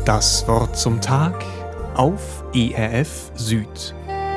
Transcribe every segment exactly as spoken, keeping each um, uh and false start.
Das Wort zum Tag auf E R F Süd.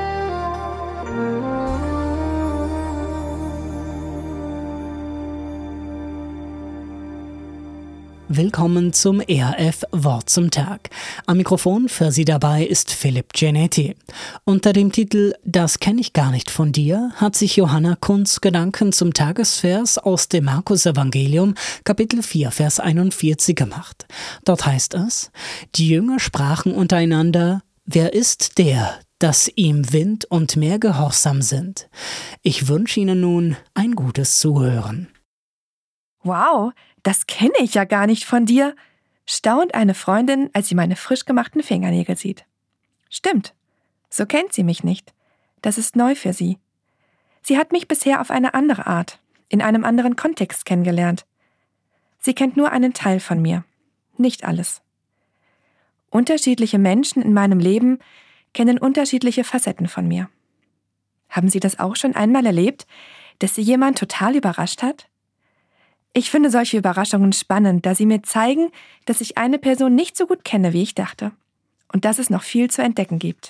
Willkommen zum E R F Wort zum Tag. Am Mikrofon für Sie dabei ist Philipp Genetti. Unter dem Titel »Das kenne ich gar nicht von dir« hat sich Johanna Kunz Gedanken zum Tagesvers aus dem Markus-Evangelium, Kapitel vier, Vers einundvierzig gemacht. Dort heißt es: Die Jünger sprachen untereinander: Wer ist der, dass ihm Wind und Meer gehorsam sind? Ich wünsche Ihnen nun ein gutes Zuhören. Wow, das kenne ich ja gar nicht von dir, staunt eine Freundin, als sie meine frisch gemachten Fingernägel sieht. Stimmt, so kennt sie mich nicht. Das ist neu für sie. Sie hat mich bisher auf eine andere Art, in einem anderen Kontext kennengelernt. Sie kennt nur einen Teil von mir, nicht alles. Unterschiedliche Menschen in meinem Leben kennen unterschiedliche Facetten von mir. Haben Sie das auch schon einmal erlebt, dass Sie jemand total überrascht hat? Ich finde solche Überraschungen spannend, da sie mir zeigen, dass ich eine Person nicht so gut kenne, wie ich dachte, und dass es noch viel zu entdecken gibt.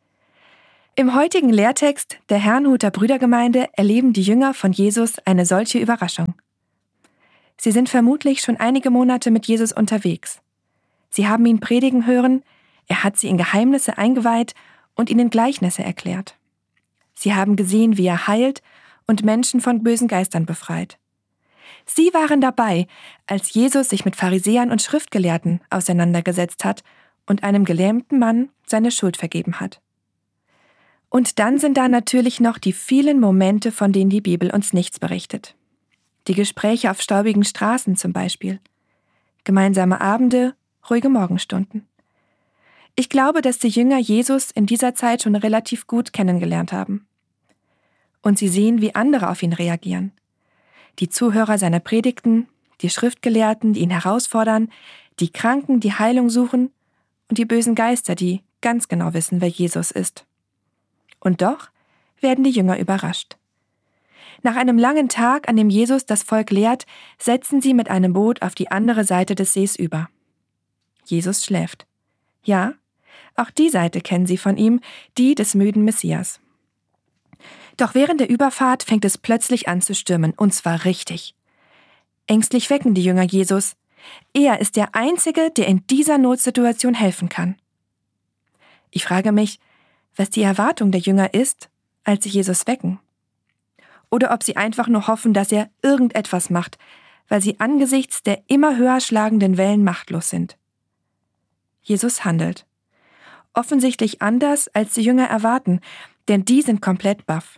Im heutigen Lehrtext der Herrnhuter Brüdergemeinde erleben die Jünger von Jesus eine solche Überraschung. Sie sind vermutlich schon einige Monate mit Jesus unterwegs. Sie haben ihn predigen hören, er hat sie in Geheimnisse eingeweiht und ihnen Gleichnisse erklärt. Sie haben gesehen, wie er heilt und Menschen von bösen Geistern befreit. Sie waren dabei, als Jesus sich mit Pharisäern und Schriftgelehrten auseinandergesetzt hat und einem gelähmten Mann seine Schuld vergeben hat. Und dann sind da natürlich noch die vielen Momente, von denen die Bibel uns nichts berichtet. Die Gespräche auf staubigen Straßen zum Beispiel. Gemeinsame Abende, ruhige Morgenstunden. Ich glaube, dass die Jünger Jesus in dieser Zeit schon relativ gut kennengelernt haben. Und sie sehen, wie andere auf ihn reagieren. Die Zuhörer seiner Predigten, die Schriftgelehrten, die ihn herausfordern, die Kranken, die Heilung suchen und die bösen Geister, die ganz genau wissen, wer Jesus ist. Und doch werden die Jünger überrascht. Nach einem langen Tag, an dem Jesus das Volk lehrt, setzen sie mit einem Boot auf die andere Seite des Sees über. Jesus schläft. Ja, auch die Seite kennen sie von ihm, die des müden Messias. Doch während der Überfahrt fängt es plötzlich an zu stürmen, und zwar richtig. Ängstlich wecken die Jünger Jesus. Er ist der Einzige, der in dieser Notsituation helfen kann. Ich frage mich, was die Erwartung der Jünger ist, als sie Jesus wecken. Oder ob sie einfach nur hoffen, dass er irgendetwas macht, weil sie angesichts der immer höher schlagenden Wellen machtlos sind. Jesus handelt. Offensichtlich anders, als die Jünger erwarten, denn die sind komplett baff.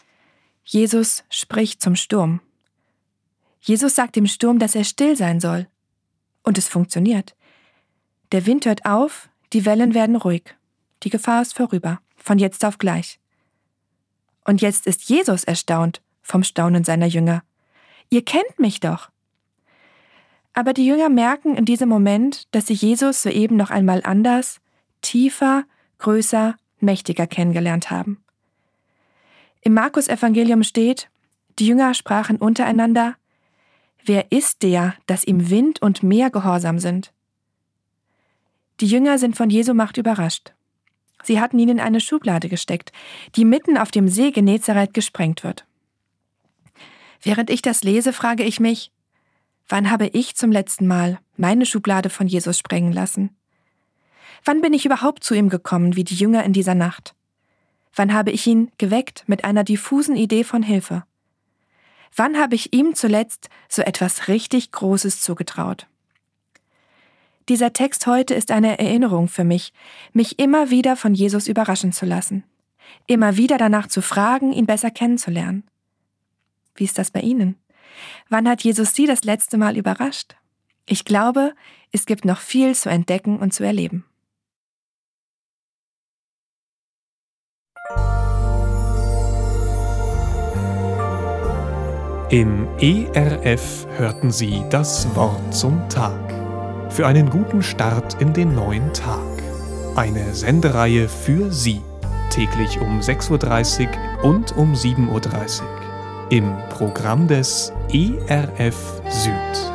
Jesus spricht zum Sturm. Jesus sagt dem Sturm, dass er still sein soll. Und es funktioniert. Der Wind hört auf, die Wellen werden ruhig. Die Gefahr ist vorüber, von jetzt auf gleich. Und jetzt ist Jesus erstaunt vom Staunen seiner Jünger. Ihr kennt mich doch. Aber die Jünger merken in diesem Moment, dass sie Jesus soeben noch einmal anders, tiefer, größer, mächtiger kennengelernt haben. Im Markus-Evangelium steht, die Jünger sprachen untereinander: Wer ist der, dass ihm Wind und Meer gehorsam sind? Die Jünger sind von Jesu Macht überrascht. Sie hatten ihn in eine Schublade gesteckt, die mitten auf dem See Genezareth gesprengt wird. Während ich das lese, frage ich mich, wann habe ich zum letzten Mal meine Schublade von Jesus sprengen lassen? Wann bin ich überhaupt zu ihm gekommen, wie die Jünger in dieser Nacht? Wann habe ich ihn geweckt mit einer diffusen Idee von Hilfe? Wann habe ich ihm zuletzt so etwas richtig Großes zugetraut? Dieser Text heute ist eine Erinnerung für mich, mich immer wieder von Jesus überraschen zu lassen. Immer wieder danach zu fragen, ihn besser kennenzulernen. Wie ist das bei Ihnen? Wann hat Jesus Sie das letzte Mal überrascht? Ich glaube, es gibt noch viel zu entdecken und zu erleben. Im E R F hörten Sie das Wort zum Tag. Für einen guten Start in den neuen Tag. Eine Sendereihe für Sie. Täglich um sechs Uhr dreißig und um sieben Uhr dreißig. Im Programm des E R F Süd.